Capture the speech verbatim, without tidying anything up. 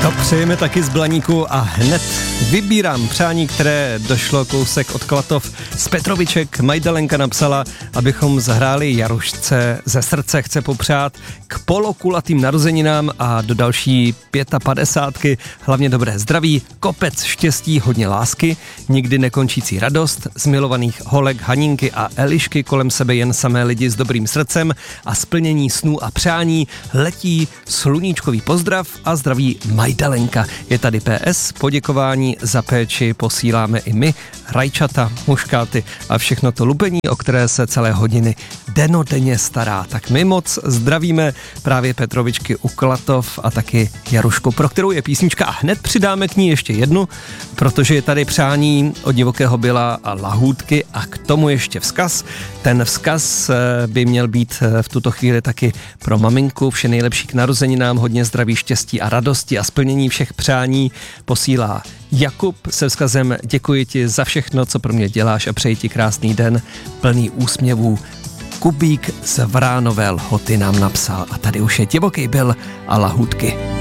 To přejeme taky z Blaníku a hned vybírám přání, které došlo kousek od Klatov z Petroviček. Majdalenka napsala, abychom zahráli Jarušce ze srdce, chce popřát k polokulatým narozeninám a do další padesátky hlavně dobré zdraví, kopec štěstí, hodně lásky, nikdy nekončící radost, z milovaných holek Haninky a Elišky, kolem sebe jen samé lidi s dobrým srdcem a splnění snů a přání, letí sluníčkový pozdrav a zdraví Majdalenka. Je tady P S, poděkování za péči posíláme i my, rajčata, muškáty a všechno to lupení, o které se celé hodiny denodenně stará. Tak my moc zdravíme právě Petrovičky u Klatov a taky Jarušku, pro kterou je písnička a hned přidáme k ní ještě jednu, protože je tady přání od Divokého Byla a Lahůdky a k tomu ještě vzkaz. Ten vzkaz by měl být v tuto chvíli taky pro maminku, vše nejlepší k narozeninám, hodně zdraví, štěstí a radosti a splnění všech přání posílá Jakub se vzkazem děkuji ti za všechno, co pro mě děláš a přeji ti krásný den plný úsměvů. Kubík z Vránové Lhoty nám napsal a tady už je Divoký Byl a Lahůdky.